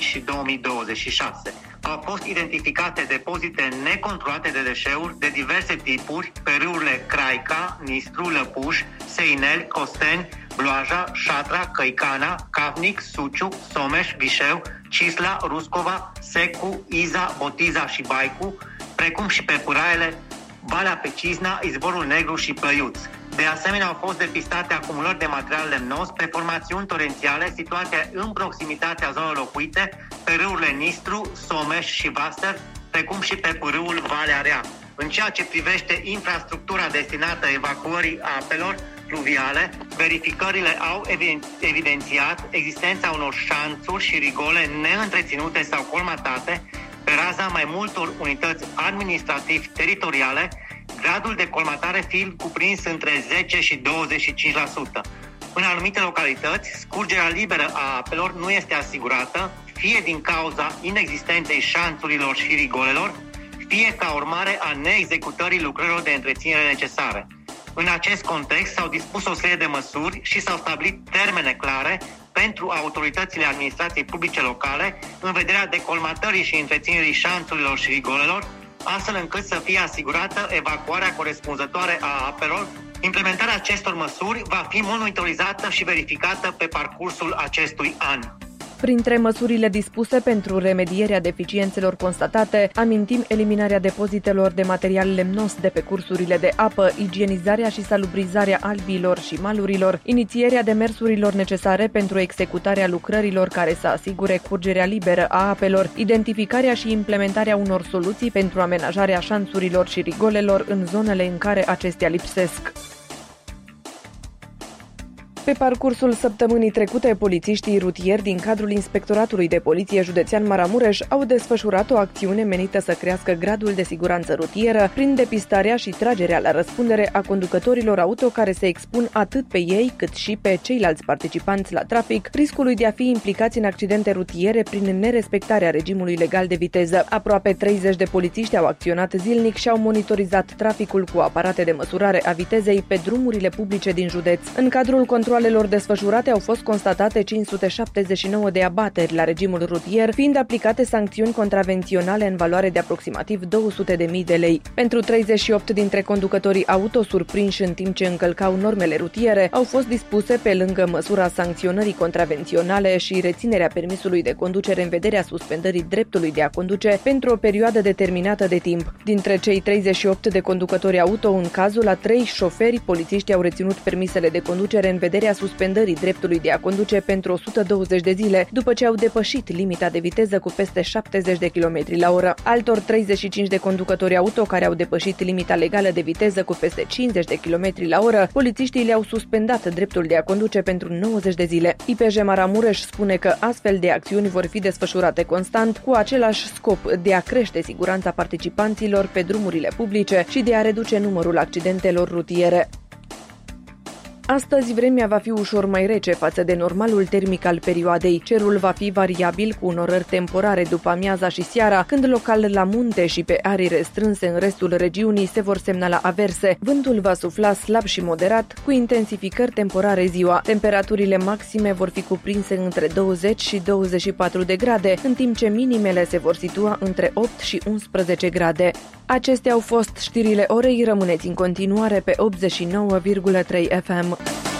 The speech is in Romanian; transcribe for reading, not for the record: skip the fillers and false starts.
2025 și 2026. Au fost identificate depozite necontrolate de deșeuri de diverse tipuri pe râurile Craica, Nistru, Lăpuș, Seinel, Costeni, Bloaja, Șatra, Căicana, Cavnic, Suciu, Someș, Vișeu, Cisla, Ruscova, Secu, Iza, Botiza și Baicu, precum și pe pâraiele Valea Pecizna, Izvorul Negru și Plăiuț. De asemenea, au fost depistate acumulări de material lemnos pe formațiuni torențiale situate în proximitatea zonelor locuite pe râurile Nistru, Someș și Vaster, precum și pe pârâul Valea Rea. În ceea ce privește infrastructura destinată evacuării apelor pluviale, verificările au evidențiat existența unor șanțuri și rigole neîntreținute sau colmatate pe raza mai multor unități administrativ-teritoriale, gradul de colmatare fiind cuprins între 10 și 25%. În anumite localități, scurgerea liberă a apelor nu este asigurată, fie din cauza inexistenței șanțurilor și rigolelor, fie ca urmare a neexecutării lucrărilor de întreținere necesare. În acest context s-au dispus o serie de măsuri și s-au stabilit termene clare pentru autoritățile administrației publice locale în vederea decolmatării și întreținerii șanțurilor și rigolelor, astfel încât să fie asigurată evacuarea corespunzătoare a apelor. Implementarea acestor măsuri va fi monitorizată și verificată pe parcursul acestui an. Printre măsurile dispuse pentru remedierea deficiențelor constatate, amintim eliminarea depozitelor de material lemnos de pe cursurile de apă, igienizarea și salubrizarea albiilor și malurilor, inițierea demersurilor necesare pentru executarea lucrărilor care să asigure curgerea liberă a apelor, identificarea și implementarea unor soluții pentru amenajarea șanțurilor și rigolelor în zonele în care acestea lipsesc. Pe parcursul săptămânii trecute, polițiștii rutieri din cadrul Inspectoratului de Poliție Județean Maramureș au desfășurat o acțiune menită să crească gradul de siguranță rutieră prin depistarea și tragerea la răspundere a conducătorilor auto care se expun atât pe ei cât și pe ceilalți participanți la trafic riscului de a fi implicați în accidente rutiere prin nerespectarea regimului legal de viteză. Aproape 30 de polițiști au acționat zilnic și au monitorizat traficul cu aparate de măsurare a vitezei pe drumurile publice din județ. În cadrul controalelor desfășurate au fost constatate 579 de abateri la regimul rutier, fiind aplicate sancțiuni contravenționale în valoare de aproximativ 200.000 de lei. Pentru 38 dintre conducătorii auto surprinși în timp ce încălcau normele rutiere, au fost dispuse, pe lângă măsura sancționării contravenționale și reținerea permisului de conducere în vederea suspendării dreptului de a conduce pentru o perioadă determinată de timp. Dintre cei 38 de conducători auto, în cazul a 3 șoferi, polițiștii au reținut permisele de conducere în vederea suspendării dreptului de a conduce pentru 120 de zile, după ce au depășit limita de viteză cu peste 70 de km la oră. Altor 35 de conducători auto care au depășit limita legală de viteză cu peste 50 de km la oră, polițiștii le-au suspendat dreptul de a conduce pentru 90 de zile. IPJ Maramureș spune că astfel de acțiuni vor fi desfășurate constant cu același scop de a crește siguranța participanților pe drumurile publice și de a reduce numărul accidentelor rutiere. Astăzi vremea va fi ușor mai rece față de normalul termic al perioadei. Cerul va fi variabil cu unorări temporare după amiaza și seara, când local la munte și pe arii restrânse în restul regiunii se vor semnala averse. Vântul va sufla slab și moderat, cu intensificări temporare ziua. Temperaturile maxime vor fi cuprinse între 20 și 24 de grade, în timp ce minimele se vor situa între 8 și 11 grade. Acestea au fost știrile orei, rămâneți în continuare pe 89,3 FM.